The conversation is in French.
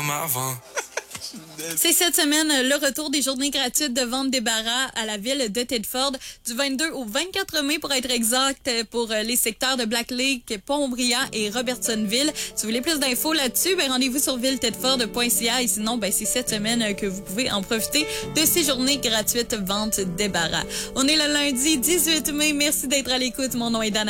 comme avant. C'est cette semaine le retour des journées gratuites de vente débarras à la ville de Thetford du 22 au 24 mai pour être exact pour les secteurs de Black Lake, Pont-Aubriand et Robertsonville. Si vous voulez plus d'infos là-dessus, rendez-vous sur villetedford.ca et sinon, c'est cette semaine que vous pouvez en profiter de ces journées gratuites vente débarras. On est le lundi 18 mai. Merci d'être à l'écoute. Mon nom est Dana.